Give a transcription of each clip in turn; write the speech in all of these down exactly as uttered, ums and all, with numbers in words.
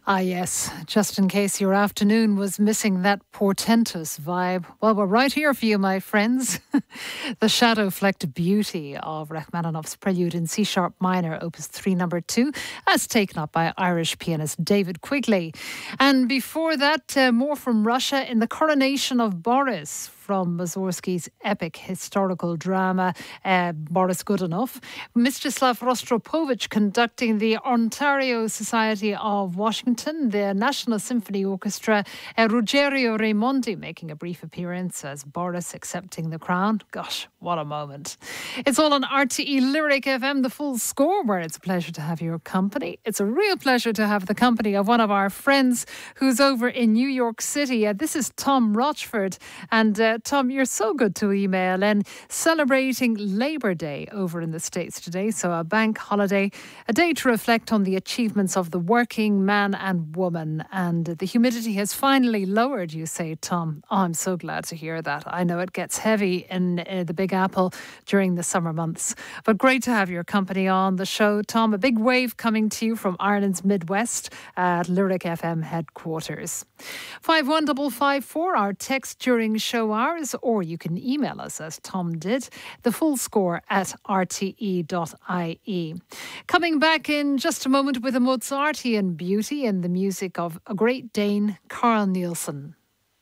Ah, yes. Just in case your afternoon was missing that portentous vibe. Well, we're right here for you, my friends. The shadow-flecked beauty of Rachmaninoff's Prelude in C-sharp minor, Opus three, number two, as taken up by Irish pianist David Quigley. And before that, uh, more from Russia in The Coronation of Boris, from Mussorgsky's epic historical drama, uh, Boris Godunov. Mstislav Rostropovich conducting the Ontario Society of Washington, the National Symphony Orchestra, uh, Ruggiero Raimondi making a brief appearance as Boris accepting the crown. Gosh, what a moment. It's all on R T E Lyric F M, the full score, where it's a pleasure to have your company. It's a real pleasure to have the company of one of our friends who's over in New York City. Uh, this is Tom Rochford. And uh, Tom, you're so good to email, and celebrating Labour Day over in the States today. So a bank holiday, a day to reflect on the achievements of the working man and woman. And the humidity has finally lowered, you say, Tom. Oh, I'm so glad to hear that. I know it gets heavy in uh, the Big Apple during the summer months. But great to have your company on the show, Tom. A big wave coming to you from Ireland's Midwest at Lyric F M headquarters. five one five five four, our text during show hours, or you can email us as Tom did, the full score at r t e dot i e. Coming back in just a moment with a Mozartian beauty in the music of a great Dane, Carl Nielsen.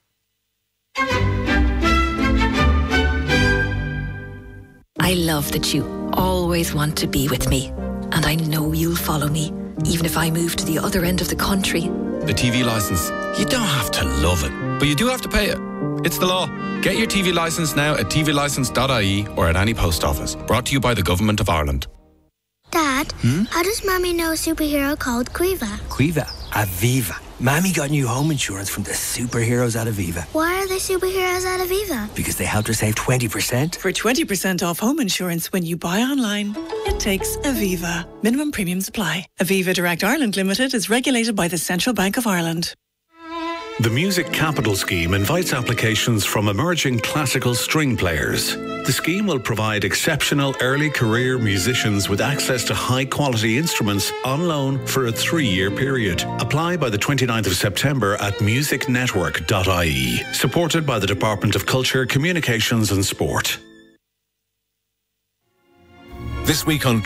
I love that you always want to be with me, and I know you'll follow me, even if I move to the other end of the country. The T V licence, you don't have to love it, but you do have to pay it. It's the law. Get your T V licence now at t v licence dot i e or at any post office. Brought to you by the Government of Ireland. Dad, Hmm? how does Mummy know a superhero called Quiva? Quiva, Aviva. Mammy got new home insurance from the superheroes at Aviva. Why are they superheroes at Aviva? Because they helped her save twenty percent. For twenty percent off home insurance when you buy online, it takes Aviva. Minimum premiums apply. Aviva Direct Ireland Limited is regulated by the Central Bank of Ireland. The Music Capital Scheme invites applications from emerging classical string players. The scheme will provide exceptional early career musicians with access to high-quality instruments on loan for a three-year period. Apply by the twenty-ninth of September at music network dot i e. Supported by the Department of Culture, Communications and Sport. This week on